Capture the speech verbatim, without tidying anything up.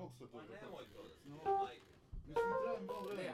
Bog se to. Pa nemoj to da se No. majke. Mislim, treba mi malo vremena.